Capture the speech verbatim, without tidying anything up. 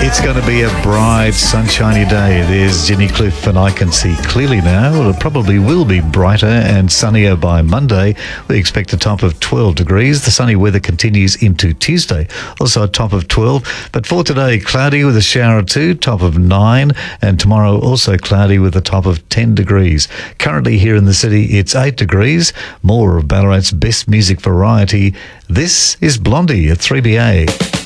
It's going to be a bright, sunshiny day. There's Jenny Cliff, and I can see clearly now. Well, it probably will be brighter and sunnier by Monday. We expect a top of twelve degrees. The sunny weather continues into Tuesday, also a top of twelve. But for today, cloudy with a shower or two, top of nine. And tomorrow, also cloudy with a top of ten degrees. Currently here in the city, it's eight degrees. More of Ballarat's best music variety. This is Blondie at three B A.